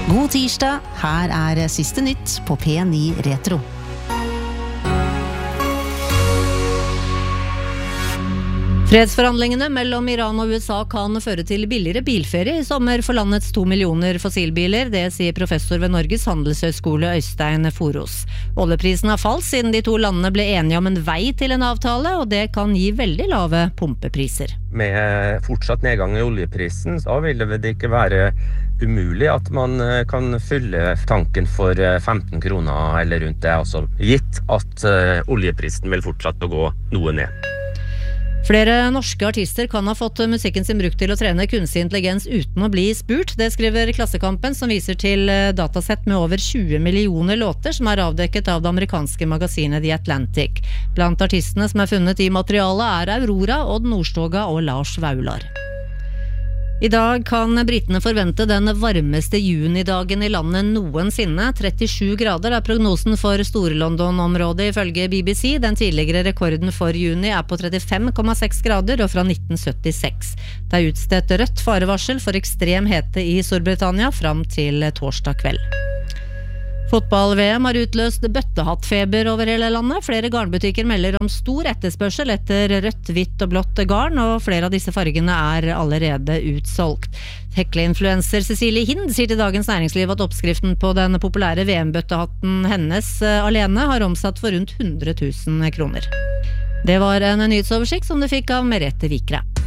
God tirsdag, her siste nytt på P9 Retro. Fredsforhandlingene mellom Iran og USA kan føre til billigere bilferie I sommer for landets 2 millioner fossilbiler, det sier professor ved Norges Handelshøyskole Øystein Foros. Oljeprisen har falt siden de to landene ble enige om en vei til en avtale, og det kan gi veldig lave pumpepriser. Med fortsatt nedgang I oljeprisen, så vil det ikke være umulig at man kan fylle tanken for 15 kroner eller rundt det, altså gitt at oljeprisen vil fortsette å gå noe ned. Flere norske artister kan ha fått musikken sin brukt til å trene kunstig intelligens uten å bli spurt. Det skriver Klassekampen, som viser til datasett med over 20 millioner låter som avdekket av det amerikanske magasinet The Atlantic. Blant artistene som funnet I materialet Aurora, Odd Nordstoga og Lars Vaular. I dag kan britene forvente den varmeste junidagen I landet noensinne. 37 grader prognosen for Stor-London-området ifølge BBC. Den tidligere rekorden for juni på 35,6 grader og fra 1976. Det utstedt rødt farevarsel for ekstrem hete I Storbritannia fram til torsdag kveld. Fotball-VM har utløst bøttehattfeber over hele landet. Flere garnbutikker melder om stor etterspørsel etter rødt, hvitt og blått garn, og flere av disse fargene allerede utsolgt. Hekle-influencer Cecilie Hind sier til Dagens Næringsliv at oppskriften på den populære VM-bøttehatten hennes alene har omsatt for rundt 100 000 kroner. Det var en nyhetsoversikt som du fikk av Merete Vikre.